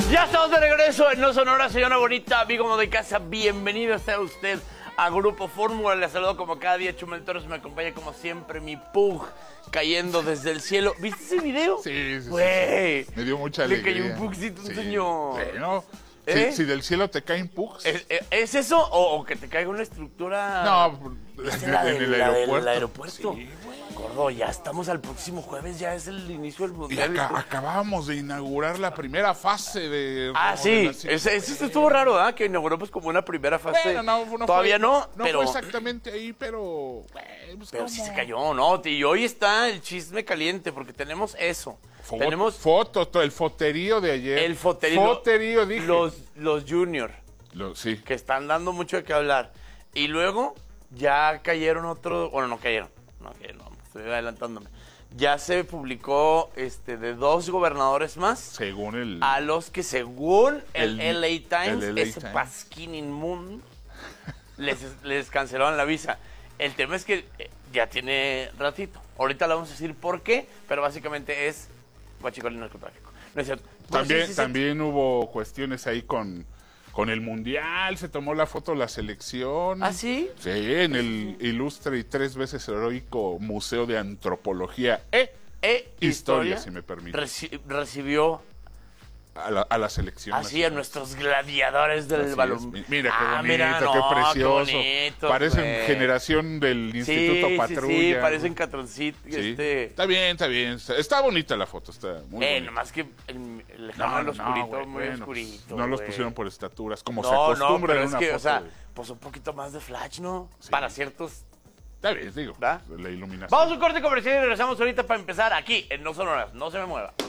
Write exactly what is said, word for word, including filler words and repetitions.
Ya estamos de regreso en No Sonora, señora bonita, amigo de casa. Bienvenido sea usted a Grupo Fórmula. Le saludo como cada día, Chumel Torres. Me acompaña como siempre mi pug cayendo desde el cielo. ¿Viste ese video? Sí, sí, Güey, sí, sí. Me dio mucha le alegría. cayó un pugcito, un Sí. señor. Bueno, ¿Eh? si, si del cielo te caen pugs. ¿Es, es eso o, o que te caiga una estructura? No, ¿Viste en, la en del- el la del aeropuerto. aeropuerto? Sí, güey. Gordo, ya estamos al próximo jueves, ya es el inicio del Y mundial. acá- acabamos de inaugurar la primera fase de... Ah, sí, remodelación. ese, ese estuvo raro, ¿ah? Que inauguró pues como una primera fase. Bueno, no, no Todavía fue, no, no pero... fue exactamente ahí, pero... güey, pues, Pero ¿cómo? sí se cayó, ¿no? Y hoy está el chisme caliente porque tenemos eso. Fo- tenemos fotos, todo el foterío de ayer. el foterío. Foterío, dije. Los, los junior, Lo- sí. que están dando mucho de qué hablar. Y luego ya cayeron otros... Bueno, no cayeron. No cayeron, no, estoy adelantándome. Ya se publicó este, de dos gobernadores más. Según el... A los que según el, El- L A Times, el L A ese Times. pasquín inmundo, les, les cancelaron la visa. El tema es que eh, ya tiene ratito. Ahorita le vamos a decir por qué, pero básicamente es guachicol y narcotráfico. No es cierto. Bueno, También, sí, sí, sí. también hubo cuestiones ahí con, con el Mundial, se tomó la foto la selección. ¿Ah, sí? Sí, en el ilustre y tres veces heroico Museo de Antropología e E Historia, si me permite. reci- recibió a la, a la selección. así a nacional. nuestros gladiadores del Así balón. es. Mi- Mira qué Ah, bonito, mira, qué no, precioso. bonitos, Parecen güey. generación del Instituto Sí, Patrulla. sí, sí, parecen catroncitos. Sí. Este... Está bien, está bien. Está, está bonita la foto, está muy Eh, bonita. nomás que el, el lejano No, al no, oscurito, güey, muy bueno, oscurito. no los güey. pusieron por estaturas, como se No, no, acostumbra pero en es una que, foto. o sea, de- pues un poquito más de flash, ¿no? Sí. Para ciertos... Está bien, digo, ¿verdad? la iluminación. Vamos a un corte comercial y regresamos ahorita para empezar aquí en No Sonoras. No se me mueva.